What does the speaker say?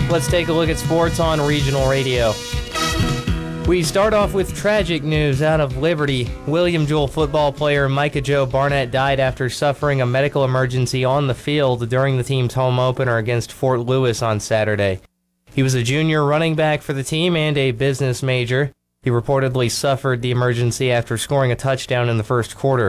Let's take a look at sports on regional radio. We start off with tragic news out of Liberty. William Jewell football player Micah Joe Barnett died after suffering a medical emergency on the field during the team's home opener against Fort Lewis on Saturday. He was a junior running back for the team and a business major. He reportedly suffered the emergency after scoring a touchdown in the first quarter.